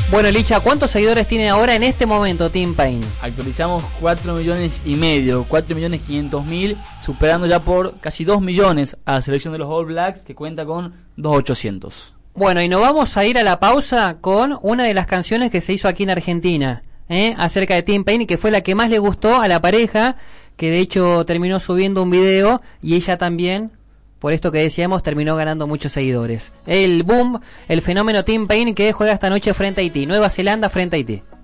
Bueno, Licha, ¿cuántos seguidores tiene ahora en este momento Tim Payne? Actualizamos 4,5 millones, 4.500.000, superando ya por casi 2 millones a la selección de los All Blacks, que cuenta con 2.800. Bueno, y nos vamos a ir a la pausa con una de las canciones que se hizo aquí en Argentina, acerca de Tim Payne, que fue la que más le gustó a la pareja, que de hecho terminó subiendo un video, y ella también, por esto que decíamos, terminó ganando muchos seguidores. El boom, el fenómeno Tim Payne, que juega esta noche frente a Haití, Nueva Zelanda frente a Haití.